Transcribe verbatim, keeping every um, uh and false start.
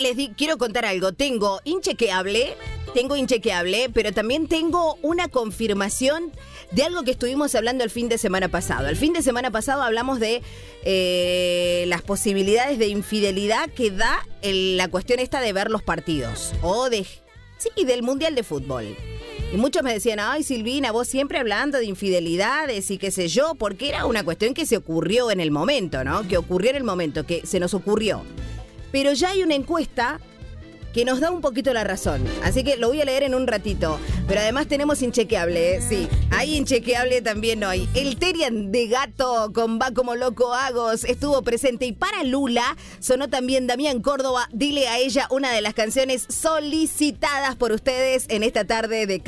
les di, quiero contar algo. Tengo inchequeable, tengo inchequeable, pero también tengo una confirmación de algo que estuvimos hablando el fin de semana pasado. El fin de semana pasado hablamos de eh, las posibilidades de infidelidad que da el, la cuestión esta de ver los partidos. O de, sí, del Mundial de Fútbol. Y muchos me decían, ay Silvina, vos siempre hablando de infidelidades y qué sé yo, porque era una cuestión que se ocurrió en el momento, ¿no? Que ocurrió en el momento, que se nos ocurrió. Pero ya hay una encuesta que nos da un poquito la razón. Así que lo voy a leer en un ratito. Pero además tenemos inchequeable, ¿eh? Sí, hay inchequeable también hoy. El Terian de Gato con Va Como Loco Agos estuvo presente. Y para Lula sonó también Damián Córdoba, Dile a Ella, una de las canciones solicitadas por ustedes en esta tarde de